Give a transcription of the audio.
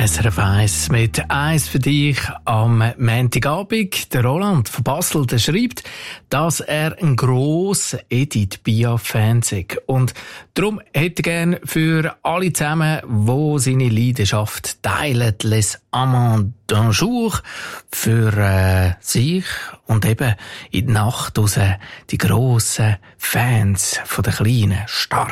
SRF 1 mit «Eins für dich» am Montagabend. Der Roland von Basel, der schreibt, dass er ein grosser Edith Piaf-Fan ist. Und darum hätte er gerne für alle zusammen, die seine Leidenschaft teilen, «Les Amants d'un jour», für sich und eben in die Nacht raus die grossen Fans von den kleinen Stars.